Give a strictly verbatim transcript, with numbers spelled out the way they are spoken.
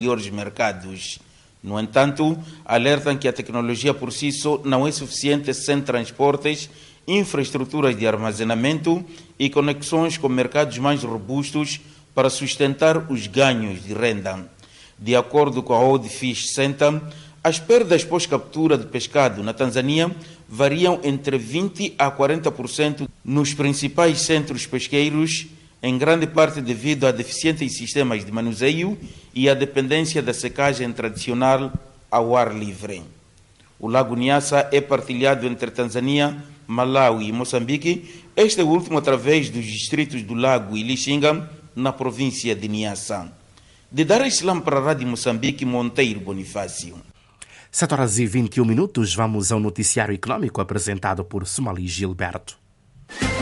maiores mercados. No entanto, alertam que a tecnologia por si só não é suficiente sem transportes, infraestruturas de armazenamento e conexões com mercados mais robustos para sustentar os ganhos de renda. De acordo com a World Fish Center, as perdas pós-captura de pescado na Tanzânia variam entre vinte a quarenta por cento nos principais centros pesqueiros, em grande parte devido a deficientes sistemas de manuseio e à dependência da secagem tradicional ao ar livre. O Lago Nyassa é partilhado entre Tanzânia, Malawi e Moçambique, este último através dos distritos do Lago e Lixinga, na província de Nyassa. De Dar es Salaam para a Rádio Moçambique, Monteiro Bonifácio. sete horas e vinte e um minutos, vamos ao noticiário econômico apresentado por Somali Gilberto.